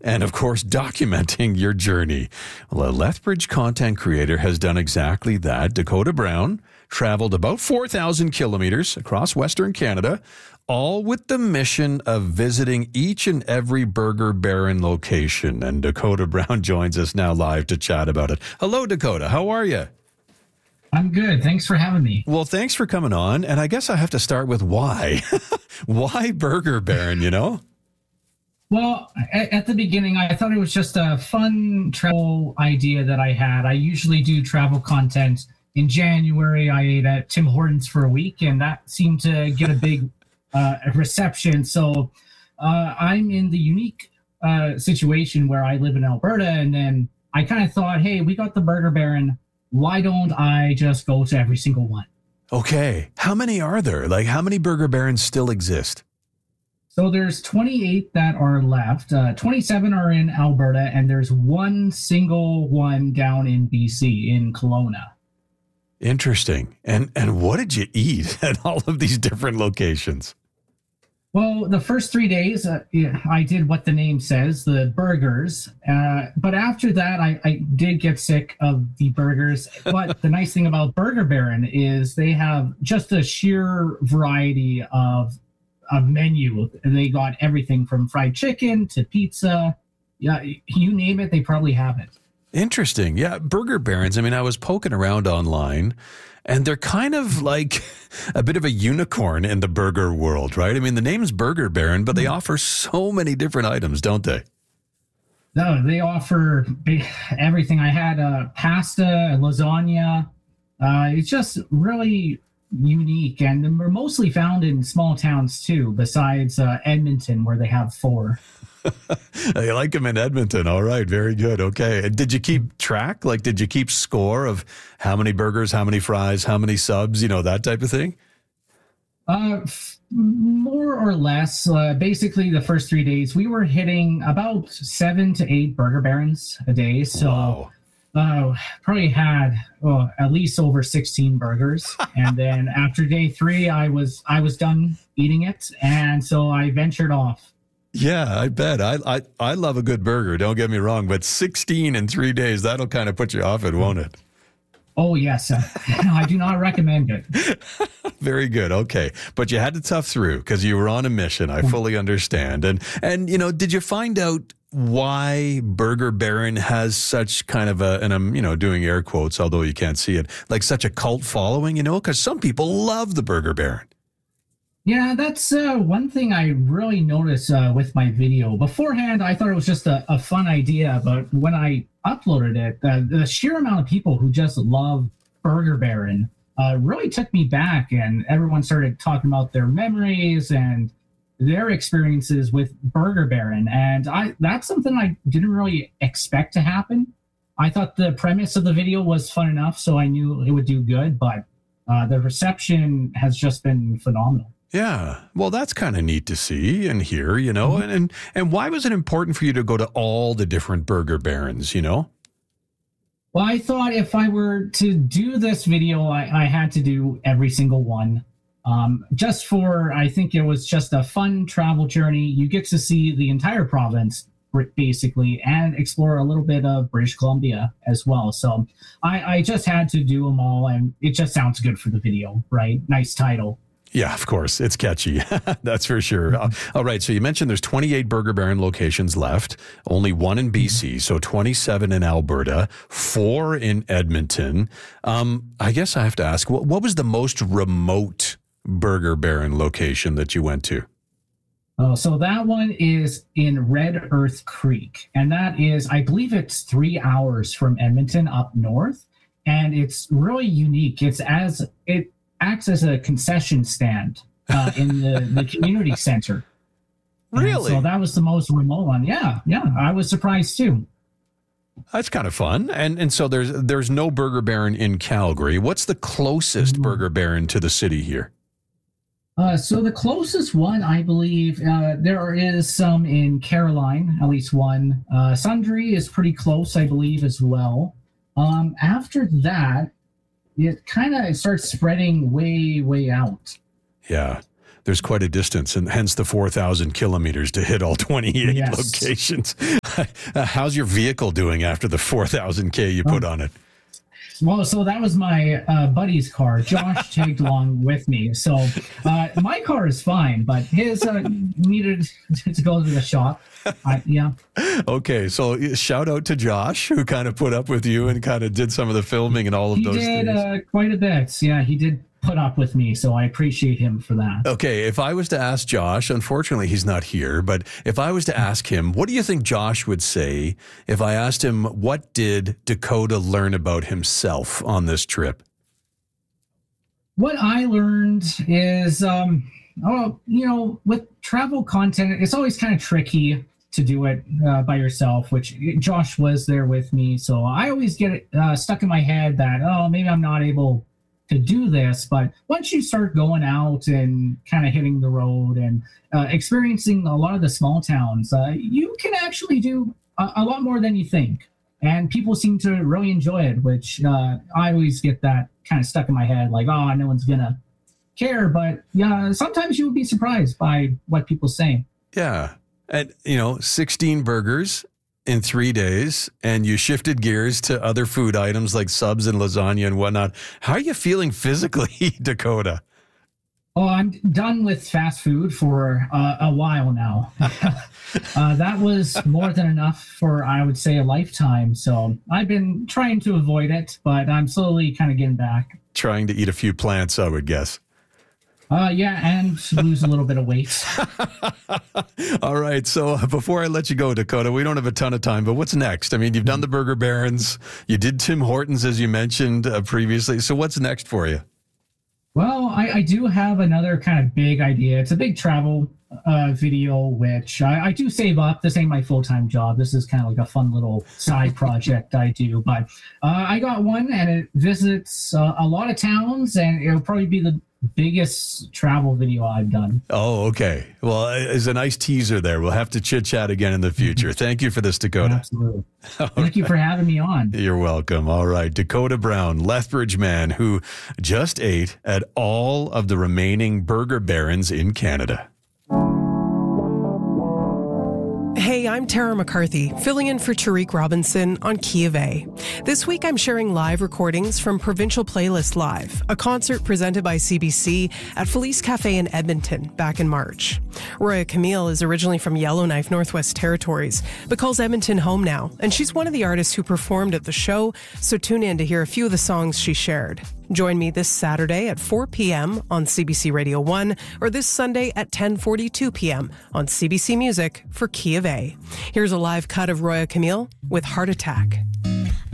and, of course, documenting your journey. Well, a Lethbridge content creator has done exactly that. Dakota Brown traveled about 4,000 kilometers across Western Canada, all with the mission of visiting each and every Burger Baron location. And Dakota Brown joins us now live to chat about it. Hello, Dakota. How are you? I'm good. Thanks for having me. Well, thanks for coming on. And I guess I have to start with why. Why Burger Baron, you know? Well, at the beginning, I thought it was just a fun travel idea that I had. I usually do travel content. In January, I ate at Tim Hortons for a week, and that seemed to get a big reception. So I'm in the unique situation where I live in Alberta, and then I kind of thought, hey, we got the Burger Baron. Why don't I just go to every single one? Okay. How many are there? Like, how many Burger Barons still exist? So there's 28 that are left. 27 are in Alberta, and there's one single one down in BC, in Kelowna. Interesting. And what did you eat at all of these different locations? Well, the first 3 days, I did what the name says, the burgers. But after that, I did get sick of the burgers. But the nice thing about Burger Baron is they have just a sheer variety of menu. And they got everything from fried chicken to pizza. Yeah, you name it, they probably have it. Interesting. Yeah, Burger Barons. I mean, I was poking around online, and they're kind of like a bit of a unicorn in the burger world, right? I mean, the name's Burger Baron, but they offer so many different items, don't they? No, they offer everything. I had pasta, lasagna. It's just really unique, and they're mostly found in small towns too, besides Edmonton, where they have 4. I like them in Edmonton. All right. Very good. Okay. Did you keep track? Like, did you keep score of how many burgers, how many fries, how many subs, that type of thing? More or less. Basically, the first 3 days, we were hitting about 7 to 8 Burger Barons a day. So probably had at least over 16 burgers. And then after day 3, I was done eating it. And so I ventured off. Yeah, I bet. I love a good burger, don't get me wrong, but 16 in 3 days, that'll kind of put you off it, won't it? Oh, yes. I do not recommend it. Very good. Okay. But you had to tough through because you were on a mission. I fully understand. And did you find out why Burger Baron has such kind of and I'm, doing air quotes, although you can't see it, like such a cult following, because some people love the Burger Baron. Yeah, that's one thing I really noticed with my video. Beforehand, I thought it was just a fun idea, but when I uploaded it, the sheer amount of people who just love Burger Baron really took me back, and everyone started talking about their memories and their experiences with Burger Baron. And that's something I didn't really expect to happen. I thought the premise of the video was fun enough, so I knew it would do good, but the reception has just been phenomenal. Yeah. Well, that's kind of neat to see and hear, and why was it important for you to go to all the different Burger Barons, Well, I thought if I were to do this video, I had to do every single one. I think it was just a fun travel journey. You get to see the entire province, basically, and explore a little bit of British Columbia as well. So I just had to do them all, and it just sounds good for the video, right? Nice title. Yeah, of course. It's catchy. That's for sure. All right. So you mentioned there's 28 Burger Baron locations left, only 1 in BC, so 27 in Alberta, 4 in Edmonton. I guess I have to ask, what was the most remote Burger Baron location that you went to? Oh, so that one is in Red Earth Creek, and that is, I believe it's 3 hours from Edmonton up north, and it's really unique. It acts as a concession stand in the community center. Really? So that was the most remote one. Yeah. I was surprised too. That's kind of fun. And so there's no Burger Baron in Calgary. What's the closest Burger Baron to the city here? So the closest one, I believe, there is some in Caroline, at least one. Sundre is pretty close, I believe, as well. After that, it kind of starts spreading way out. Yeah. there's quite a distance, and hence the 4,000 kilometers to hit all 28 Yes. locations. How's your vehicle doing after the 4,000K you put on it? Well, so that was my buddy's car. Josh tagged along with me. So my car is fine, but his needed to go to the shop. Yeah. Okay, so shout out to Josh, who kind of put up with you and kind of did some of the filming and all of those things. He did quite a bit. Yeah, he did put up with me, so I appreciate him for that. Okay, if I was to ask Josh, unfortunately he's not here, but if I was to ask him, what do you think Josh would say if I asked him, what did Dakota learn about himself on this trip? What I learned is, with travel content, it's always kind of tricky to do it by yourself, which Josh was there with me. So I always get it stuck in my head that, maybe I'm not able to do this. But once you start going out and kind of hitting the road and experiencing a lot of the small towns, you can actually do a lot more than you think. And people seem to really enjoy it, which I always get that kind of stuck in my head, like, no one's going to care. But yeah, sometimes you would be surprised by what people say. Yeah. And, 16 burgers in 3 days, and you shifted gears to other food items like subs and lasagna and whatnot. How are you feeling physically, Dakota? Oh, I'm done with fast food for a while now. That was more than enough for, I would say, a lifetime. So I've been trying to avoid it, but I'm slowly kind of getting back. Trying to eat a few plants, I would guess. Yeah, and lose a little bit of weight. All right. So before I let you go, Dakota, we don't have a ton of time, but what's next? I mean, you've done the Burger Barons. You did Tim Hortons, as you mentioned previously. So what's next for you? Well, I do have another kind of big idea. It's a big travel video, which I do save up. This ain't my full-time job. This is kind of like a fun little side project I do. But I got one, and it visits a lot of towns, and it'll probably be the biggest travel video I've done. Oh, okay. Well, it's a nice teaser there. We'll have to chit-chat again in the future. Thank you for this, Dakota. Absolutely. Thank you for having me on. You're welcome. All right. Dakota Brown, Lethbridge man who just ate at all of the remaining Burger Barons in Canada. Hey, I'm Tara McCarthy, filling in for Tariq Robinson on Key of A. This week, I'm sharing live recordings from Provincial Playlist Live, a concert presented by CBC at Felice Cafe in Edmonton back in March. Roya Camille is originally from Yellowknife, Northwest Territories, but calls Edmonton home now, and she's one of the artists who performed at the show, so tune in to hear a few of the songs she shared. Join me this Saturday at 4 p.m. on CBC Radio 1 or this Sunday at 10:42 p.m. on CBC Music for Key of A. Here's a live cut of Roya Camille with Heart Attack.